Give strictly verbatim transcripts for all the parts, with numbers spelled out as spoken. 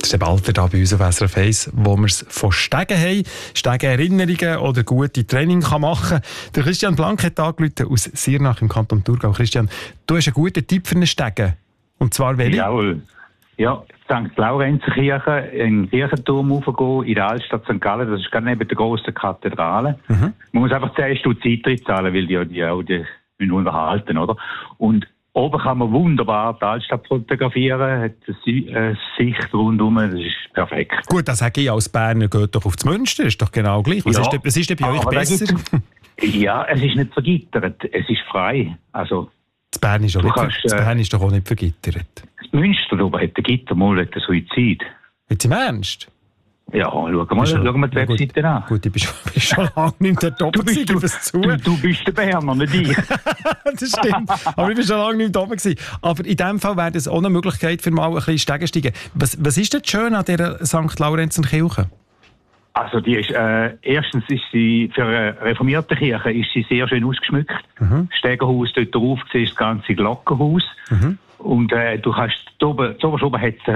Das ist der Walter da bei uns auf S R F eins, wo wir es von Stegen haben, Stegen-Erinnerungen oder gute Training kann machen kann. Der Christian Blank hat angerufen aus Siernach im Kanton Thurgau. Christian, du hast einen guten Tipp für einen Stegen. Und zwar welchen? Jawohl. Ja, Sankt Laurenzkirche, in den Kirchenturm raufgehen, in der Altstadt Sankt Gallen, das ist gerade neben der grossen Kathedrale. Mhm. Man muss einfach zehn Stunden Eintritt zahlen, weil die, die auch die müssen unterhalten, oder? Und oben kann man wunderbar die Altstadt fotografieren, hat eine Sicht rundum, das ist perfekt. Gut, das sage ich als Berner, geht doch auf das Münster, ist doch genau gleich. Was, ja, ist, denn, was ist denn bei euch besser? Ja, es ist nicht vergittert, es ist frei. Also, das Bern ist, nicht, kannst, das Bern ist doch auch nicht vergittert. Das Münster oben hat ein Gitter, mal hat ein Suizid. Jetzt im Ernst? Ja, schau mal, schon, schau mal die ja, Webseite an. Gut, ich bin schon, bin schon lange nicht der Top gewesen, du, zu. Du, du bist der Berner, nicht ich. Das stimmt, aber ich bin schon lange nicht oben gewesen. Aber in diesem Fall wäre das auch eine Möglichkeit, für mal ein bisschen Stegen steigen. Was, was ist denn schön an dieser Sankt Laurenzenkirche? Also die ist, äh, erstens ist sie, für eine reformierte Kirche ist sie sehr schön ausgeschmückt. Mhm. Das Stegenhaus dort drauf, siehst das ganze Glockenhaus. Mhm. Und äh, du kannst, da oben, da oben hat es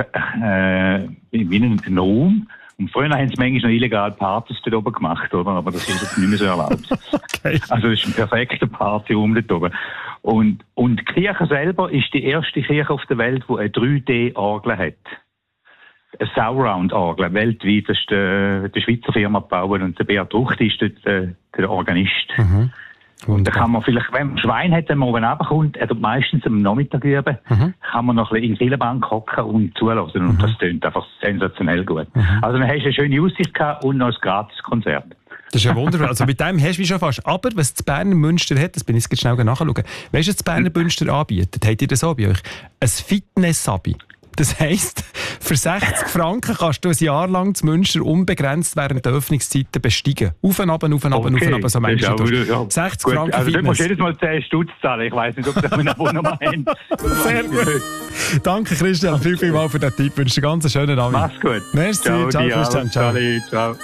äh, wie einen Raum. Und früher haben sie manchmal noch illegal Partys dort oben gemacht, oder? Aber das ist jetzt nicht mehr so erlaubt. Okay. Also das ist ein perfekter Partyraum dort oben. Und, und die Kirche selber ist die erste Kirche auf der Welt, die eine drei D-Orgel hat. Eine Surround-Orgel, weltweit. Das ist die, die Schweizer Firma gebaut und der Beat Rucht ist dort der, der Organist. Mhm. Und da kann man vielleicht, wenn man Schwein hat, wenn man oben runterkommt, er meistens am Nachmittag üben, mhm. kann man noch ein bisschen in die Killenbank hocken und zulassen. Mhm. Und das tönt einfach sensationell gut. Mhm. Also dann hast du eine schöne Aussicht gehabt und noch ein Gratis-Konzert. Das ist ja wunderbar. Also mit dem hast du mich schon fast. Aber was das Berner Münster hat, das bin ich jetzt schnell nachschauen. Weißt du, was das Berner Münster anbietet? Habt ihr das auch bei euch? Ein Fitness-Abi. Das heisst, für sechzig Franken kannst du ein Jahr lang das Münster unbegrenzt während der Öffnungszeiten besteigen. Auf und ab, auf und ab, okay. auf und ab, so manchmal. Ja, sechzig Gut, Franken also Fitness. Du musst jedes Mal zehn Stutz zahlen. Ich weiss nicht, ob das ein Abonnement haben. Sehr gut. Danke, Christian. Viel, viel mal für den Tipp. Ich wünsche dir einen ganz schönen Abend. Mach's gut. Merci. Ciao, ciao Christian. Ciao. Ciao.